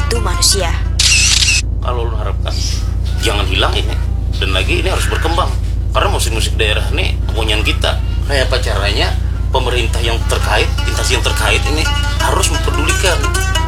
membantu manusia. Kalau lu harapkan jangan hilang ini, dan lagi ini harus berkembang, karena musik-musik daerah ini kepunyaan kita. Kayak apa caranya pemerintah yang terkait, instansi yang terkait ini harus mempedulikan